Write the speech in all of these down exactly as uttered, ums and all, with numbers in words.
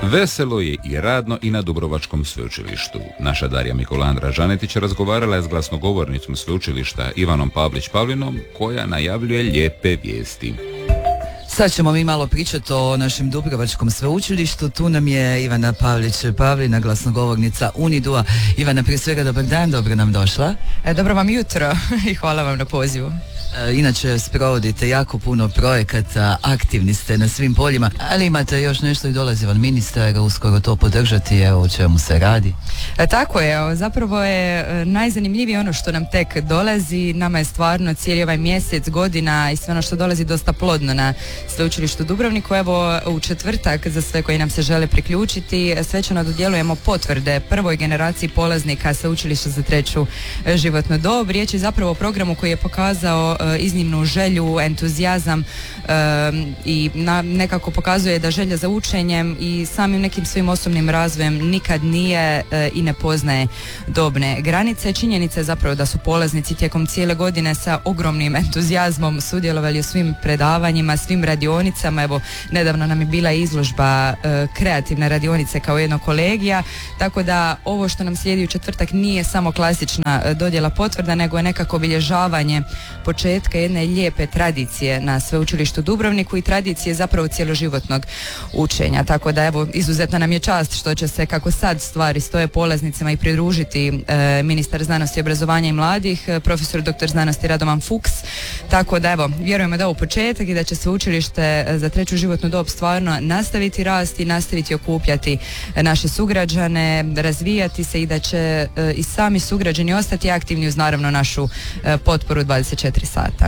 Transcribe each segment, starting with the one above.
Veselo je i radno i na Dubrovačkom sveučilištu. Naša Darija Mikolandra Žanetić razgovarala je s glasnogovornicom sveučilišta Ivanom Pavlić-Pavlinom, koja najavljuje lijepe vijesti. Sad ćemo mi malo pričati o našem Dubrovačkom sveučilištu. Tu nam je Ivana Pavlić-Pavlina, glasnogovornica UNIDU-a. Ivana, prije svega dobar dan, dobro nam došla. E, dobro vam jutro i hvala vam na pozivu. E, inače sprovodite jako puno projekata, aktivni ste na svim poljima, ali imate još nešto i dolazi vam ministar uskoro to podržati, evo o čemu se radi. E, tako je, zapravo je najzanimljivije ono što nam tek dolazi. Nama je stvarno cijeli ovaj mjesec, godina i sve ono što dolazi dosta plodno na Sveučilištu Dubrovniku. Evo u četvrtak, za sve koji nam se žele priključiti, svečano dodjeljujemo potvrde prvoj generaciji polaznika Sveučilišta za treću životnu dob. Riječ je zapravo o programu koji je pokazao e, iznimnu želju, entuzijazam e, i na, nekako pokazuje da želja za učenjem i samim nekim svojim osobnim razvojem nikad nije e, i ne poznaje dobne granice. Činjenica je zapravo da su polaznici tijekom cijele godine sa ogromnim entuzijazmom sudjelovali u svim predavanjima, svim radionicama. Evo, nedavno nam je bila izložba e, kreativne radionice kao jedno kolegija, tako da ovo što nam slijedi u četvrtak nije samo klasična e, dodjela potvrda, nego je nekako obilježavanje početka jedne lijepe tradicije na Sveučilištu Dubrovniku i tradicije zapravo cjeloživotnog učenja. Tako da evo, izuzetna nam je čast što će se, kako sad stvari stoje, polaznicima i pridružiti e, ministar znanosti, obrazovanja i mladih, e, profesor doktor znanosti Radovan Fuchs. Tako da evo, vjerujemo da je ovo početak i da će Sveučilište za treću životnu dob stvarno nastaviti rasti, nastaviti okupljati naše sugrađane, razvijati se i da će e, i sami sugrađani ostati aktivni uz naravno našu e, potporu dvadeset četiri sata.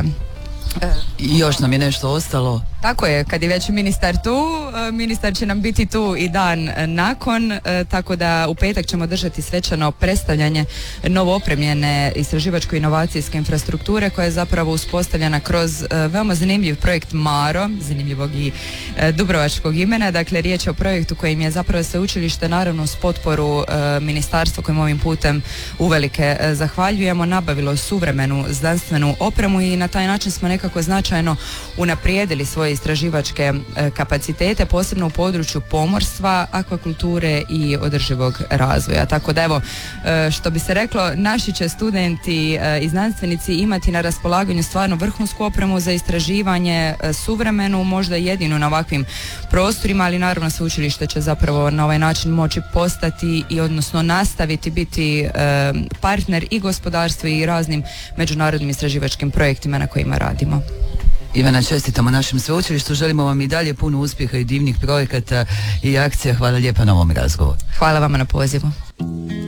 I još nam je nešto ostalo. Tako je, kad je već ministar tu, ministar će nam biti tu i dan nakon, tako da u petak ćemo držati svečano predstavljanje novo opremljene istraživačko-inovacijske infrastrukture koja je zapravo uspostavljena kroz veoma zanimljiv projekt Maro, zanimljivog i dubrovačkog imena. Dakle, riječ je o projektu kojim je zapravo sveučilište, naravno uz potporu ministarstva kojim ovim putem uvelike zahvaljujemo, nabavilo suvremenu znanstvenu opremu i na taj način smo nekako značajno unaprijedili svoje istraživačke e, kapacitete, posebno u području pomorstva, akvakulture i održivog razvoja. Tako da evo, e, što bi se reklo, naši će studenti e, i znanstvenici imati na raspolaganju stvarno vrhunsku opremu za istraživanje, e, suvremenu, možda jedinu na ovakvim prostorima, ali naravno sveučilište će zapravo na ovaj način moći postati i odnosno nastaviti biti e, partner i gospodarstvu i raznim međunarodnim istraživačkim projektima na kojima radimo. Ivana, čestitamo našem sveučilištu, želimo vam i dalje puno uspjeha i divnih projekata i akcija. Hvala lijepa na ovom razgovoru. Hvala vama na pozivu.